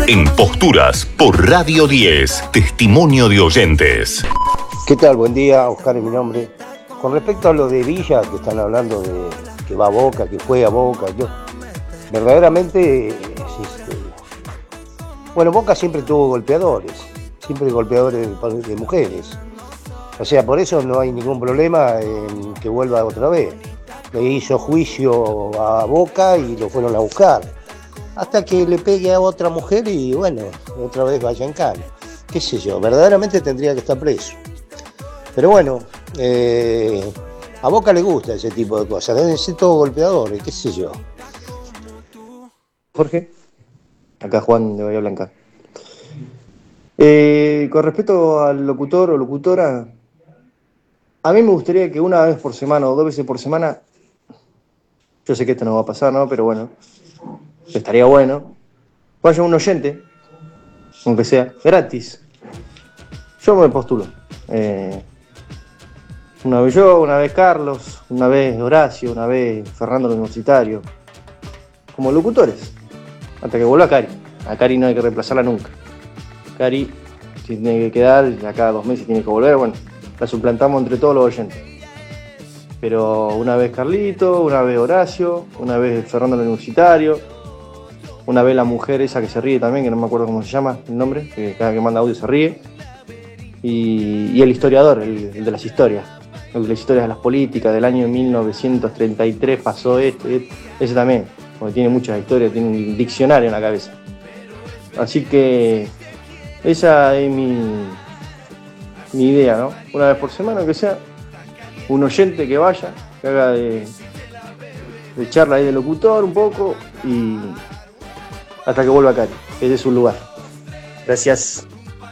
En Posturas por Radio 10, testimonio de oyentes. ¿Qué tal? Buen día, Oscar es mi nombre. Con respecto a lo de Villa, que están hablando de que va a Boca, que fue a Boca, yo verdaderamente, bueno, Boca siempre tuvo golpeadores de mujeres. O sea, por eso no hay ningún problema en que vuelva otra vez. Le hizo juicio a Boca y lo fueron a buscar. Hasta que le pegue a otra mujer y bueno, otra vez vaya en cana. Qué sé yo, verdaderamente tendría que estar preso. Pero bueno, a Boca le gusta ese tipo de cosas, deben ser todos golpeadores, qué sé yo. Jorge, acá Juan de Bahía Blanca. Con respecto al locutor o locutora, a mí me gustaría que una vez por semana o 2 veces por semana, yo sé que esto no va a pasar, ¿no? Pero bueno, estaría bueno, vaya un oyente, aunque sea gratis. Yo me postulo. Una vez yo, una vez Carlos, una vez Horacio, una vez Fernando el Universitario, como locutores, hasta que vuelva Cari. A Cari no hay que reemplazarla nunca. Cari tiene que quedar, a cada 2 meses tiene que volver, bueno, la suplantamos entre todos los oyentes. Pero una vez Carlito, una vez Horacio, una vez Fernando el Universitario, una vez la mujer esa que se ríe también, que no me acuerdo cómo se llama el nombre, que cada que manda audio se ríe, y el historiador, el de las historias. El de las historias de las políticas, del año 1933 pasó esto, ese también, porque tiene muchas historias, tiene un diccionario en la cabeza. Así que esa es mi idea, ¿no? Una vez por semana, que sea un oyente que vaya, que haga de charla ahí de locutor un poco, y hasta que vuelva Cari, ese es su lugar. Gracias.